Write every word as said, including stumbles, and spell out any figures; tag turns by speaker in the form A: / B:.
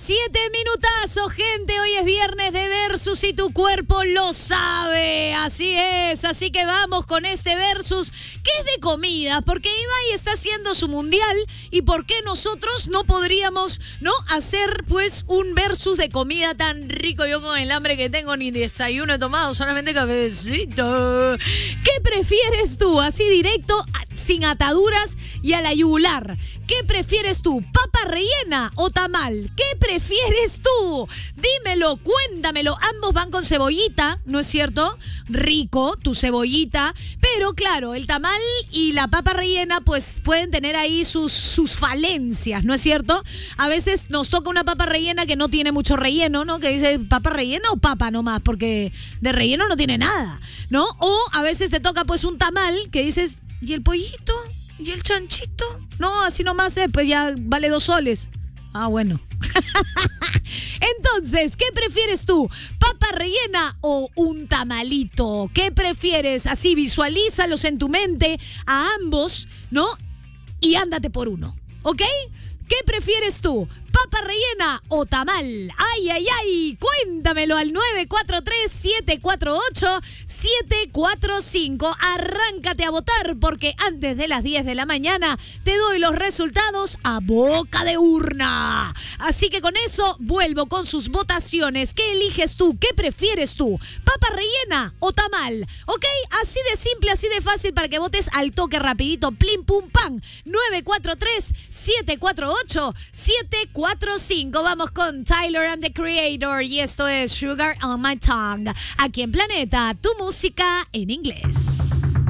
A: Siete minutazos, gente. Hoy es viernes de Versus y tu cuerpo lo sabe. Así es. Así que vamos con este Versus que es de comida. Porque Ibai está haciendo su mundial. ¿Y por qué nosotros no podríamos no hacer pues un Versus de comida tan rico? Yo con el hambre que tengo ni desayuno he tomado, solamente cafecito. ¿Qué prefieres tú? Así directo, sin ataduras y a la yugular. ¿Qué prefieres tú? ¿Papa rellena o tamal? ¿Qué prefieres tú? Dímelo, cuéntamelo. Ambos van con cebollita, ¿no es cierto? Rico, tu cebollita. Pero claro, el tamal y la papa rellena pues pueden tener ahí sus, sus falencias, ¿no es cierto? A veces nos toca una papa rellena que no tiene mucho relleno, ¿no? Que dice papa rellena o papa nomás, porque de relleno no tiene nada, ¿no? O a veces te toca pues un tamal que dices, ¿y el pollito? ¿Y el chanchito? No, así nomás, eh, pues ya vale dos soles. Ah, bueno. Entonces, ¿qué prefieres tú? ¿Papa rellena o un tamalito? ¿Qué prefieres? Así, visualízalos en tu mente a ambos, ¿no? Y ándate por uno, ¿ok? ¿Qué prefieres tú? ¿Papa rellena o tamal? Ay, ay, ay, cuéntamelo al nueve cuatro tres, siete cuatro ocho, siete cuatro cinco. Arráncate a votar porque antes de las diez de la mañana te doy los resultados a boca de urna. Así que con eso vuelvo con sus votaciones. ¿Qué eliges tú? ¿Qué prefieres tú? ¿Papa rellena o tamal? ¿Ok? Así de simple, así de fácil para que votes al toque rapidito. Plim, pum, pam. nueve cuatro tres, siete cuatro ocho, siete cuatro cinco. Vamos con Tyler and the Creator y esto es Sugar on My Tongue. Aquí en Planeta, tu música en inglés.